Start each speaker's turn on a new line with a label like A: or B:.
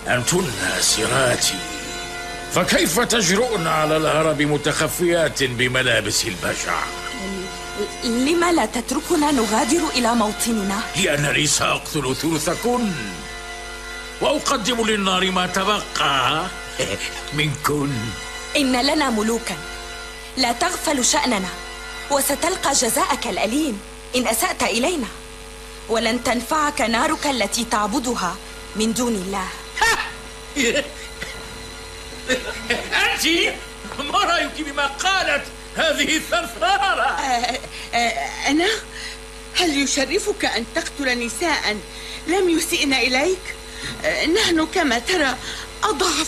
A: أنتن أسيراتي، فكيف تجرؤن على الهرب متخفيات بملابس البشع؟
B: لما لا تتركنا نغادر إلى موطننا؟
A: لأنني سأقتل ثلثكن وأقدم للنار ما تبقى منكن.
B: إن لنا ملوكا لا تغفل شأننا، وستلقى جزاءك الأليم إن أسأت إلينا، ولن تنفعك نارك التي تعبدها من دون الله.
A: أنت ما رأيك بما قالت هذه الثرثارة؟
C: أنا؟ هل يشرفك أن تقتل نساء لم يسئن إليك؟ نحن كما ترى أضعف